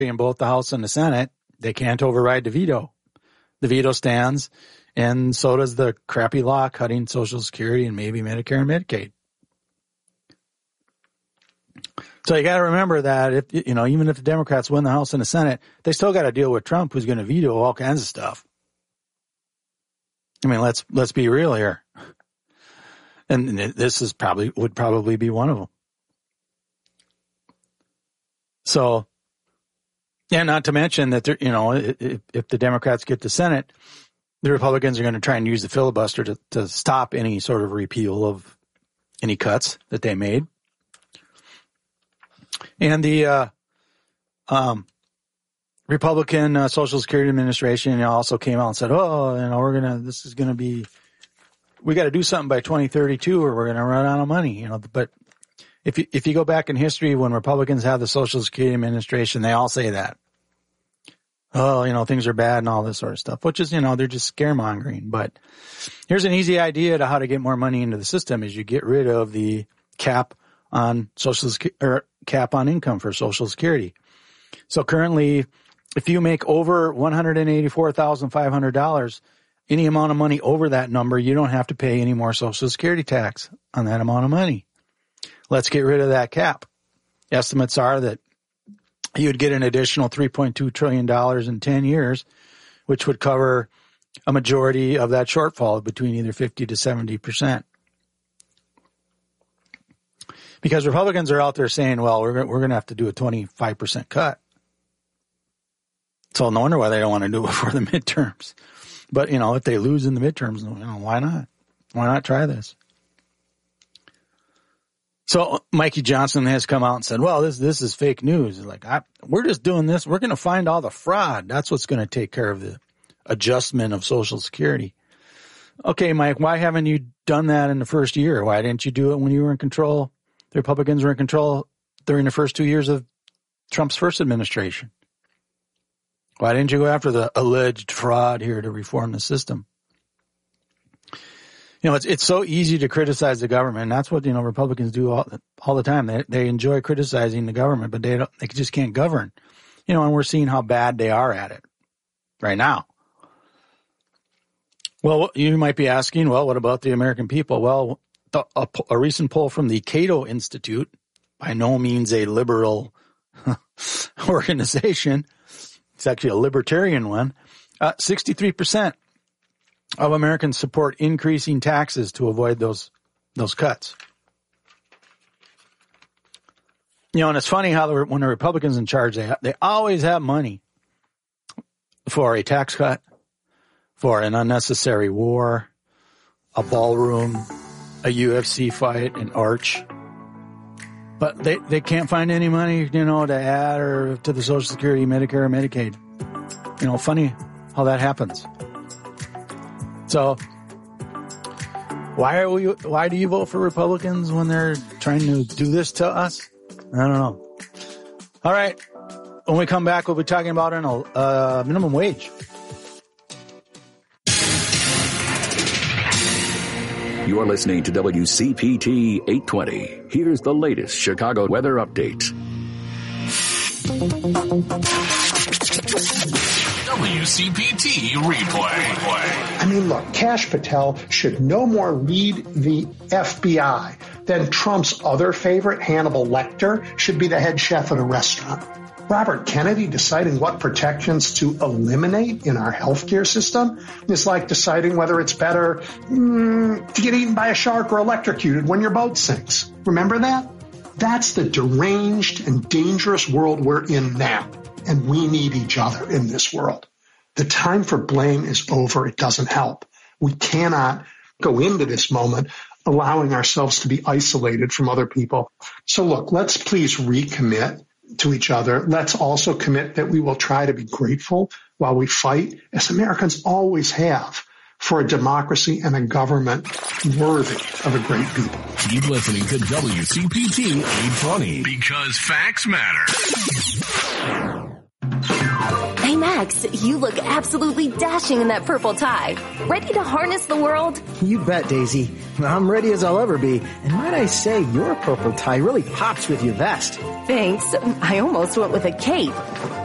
in both the House and the Senate, they can't override the veto. The veto stands, and so does the crappy law cutting Social Security and maybe Medicare and Medicaid. So you got to remember that if even if the Democrats win the House and the Senate, they still got to deal with Trump, who's going to veto all kinds of stuff. I mean, let's be real here, and this would probably be one of them. So, yeah, not to mention that if the Democrats get the Senate, the Republicans are going to try and use the filibuster to stop any sort of repeal of any cuts that they made. And the Republican Social Security Administration also came out and said, we got to do something by 2032 or we're going to run out of money, But if you go back in history, when Republicans have the Social Security Administration, they all say that. Things are bad and all this sort of stuff, which is, they're just scaremongering. But here's an easy idea to how to get more money into the system is you get rid of the cap on cap on income for Social Security. So currently, if you make over $184,500, any amount of money over that number, you don't have to pay any more Social Security tax on that amount of money. Let's get rid of that cap. Estimates are that you would get an additional $3.2 trillion in 10 years, which would cover a majority of that shortfall between either 50 to 70%. Because Republicans are out there saying, well, we're going to have to do a 25% cut. So no wonder why they don't want to do it before the midterms. But, if they lose in the midterms, why not? Why not try this? So Mikey Johnson has come out and said, well, this is fake news. We're just doing this. We're going to find all the fraud. That's what's going to take care of the adjustment of Social Security. Okay, Mike, why haven't you done that in the first year? Why didn't you do it when you were in control? The Republicans were in control during the first 2 years of Trump's first administration. Why didn't you go after the alleged fraud here to reform the system? It's so easy to criticize the government. And that's what, Republicans do all the time. They enjoy criticizing the government, but they just can't govern. And we're seeing how bad they are at it right now. Well, you might be asking, well, what about the American people? Well, a recent poll from the Cato Institute, by no means a liberal organization, it's actually a libertarian one, 63% of Americans support increasing taxes to avoid those cuts. And it's funny how when the Republicans in charge, they always have money for a tax cut, for an unnecessary war, a ballroom, a UFC fight, an arch. But they can't find any money, to add or to the Social Security, Medicare, or Medicaid. Funny how that happens. So why do you vote for Republicans when they're trying to do this to us? I don't know. All right. When we come back, we'll be talking about minimum wage. You are listening to WCPT 820. Here's the latest Chicago weather update. WCPT replay. I mean, look, Kash Patel should no more lead the FBI than Trump's other favorite, Hannibal Lecter, should be the head chef at a restaurant. Robert Kennedy deciding what protections to eliminate in our healthcare system is like deciding whether it's better to get eaten by a shark or electrocuted when your boat sinks. Remember that? That's the deranged and dangerous world we're in now. And we need each other in this world. The time for blame is over. It doesn't help. We cannot go into this moment allowing ourselves to be isolated from other people. So look, let's please recommit to each other. Let's also commit that we will try to be grateful while we fight, as Americans always have, for a democracy and a government worthy of a great people. Keep listening to WCPT 820 because facts matter. Hey, Max, you look absolutely dashing in that purple tie. Ready to harness the world? You bet, Daisy. I'm ready as I'll ever be. And might I say, your purple tie really pops with your vest. Thanks. I almost went with a cape.